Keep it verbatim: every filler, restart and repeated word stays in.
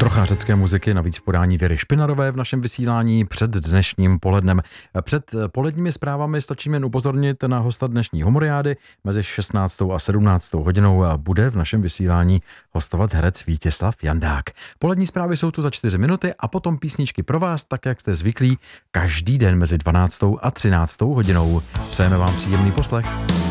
Trocha řecké muziky, navíc v podání Věry Špinarové v našem vysílání před dnešním polednem. Před poledními zprávami stačí jen upozornit na hosta dnešní Humoriády. Mezi šestnáctou a sedmnáctou hodinou bude v našem vysílání hostovat herec Vítězslav Jandák. Polední zprávy jsou tu za čtyři minuty a potom písničky pro vás, tak jak jste zvyklí, každý den mezi dvanáctou a třináctou hodinou. Přejeme vám příjemný poslech.